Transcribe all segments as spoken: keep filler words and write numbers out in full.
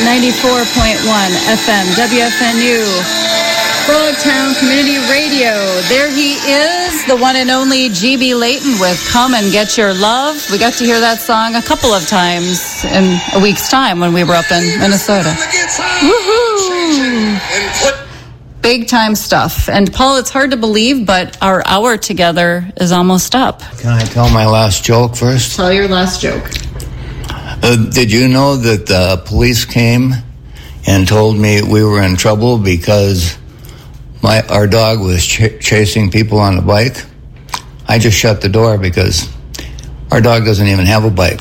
ninety-four point one F M, W F N U, Frogtown Community Radio. There he is, the one and only G B Layton with Come and Get Your Love. We got to hear that song a couple of times in a week's time when we were up in Minnesota. Woohoo! Big time stuff. And Paul, it's hard to believe, but our hour together is almost up. Can I tell my last joke first? Tell your last joke. Uh, did you know that the police came and told me we were in trouble because my our dog was ch- chasing people on a bike? I just shut the door because our dog doesn't even have a bike.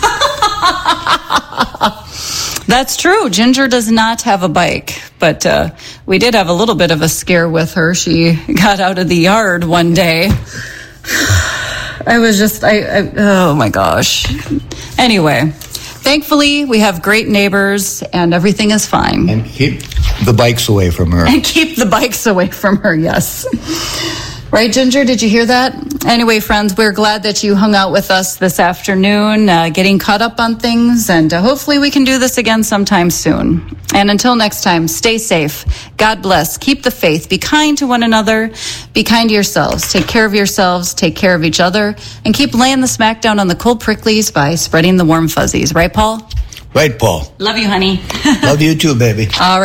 That's true. Ginger does not have a bike, but uh, we did have a little bit of a scare with her. She got out of the yard one day. I was just, I, I oh my gosh. Anyway, thankfully we have great neighbors and everything is fine. And keep the bikes away from her. And keep the bikes away from her, yes. Right, Ginger? Did you hear that? Anyway, friends, we're glad that you hung out with us this afternoon, uh, getting caught up on things, and uh, hopefully we can do this again sometime soon. And until next time, stay safe. God bless. Keep the faith. Be kind to one another. Be kind to yourselves. Take care of yourselves. Take care of each other. And keep laying the smack down on the cold pricklies by spreading the warm fuzzies. Right, Paul? Right, Paul. Love you, honey. Love you too, baby. All right.